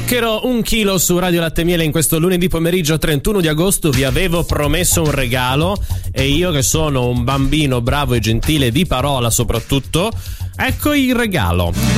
Zucchero 1 chilo su Radio Latte Miele in questo lunedì pomeriggio 31 di agosto. Vi avevo promesso un regalo e io, che sono un bambino bravo e gentile di parola soprattutto, ecco il regalo.